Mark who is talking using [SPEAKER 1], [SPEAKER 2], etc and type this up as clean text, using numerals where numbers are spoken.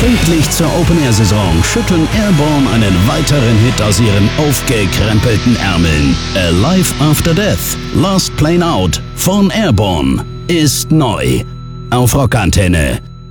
[SPEAKER 1] Pünktlich zur Open-Air-Saison schütteln Airborne einen weiteren Hit aus ihren aufgekrempelten Ärmeln. Alive After Death, Last Plane Out von Airborne ist neu auf Rockantenne.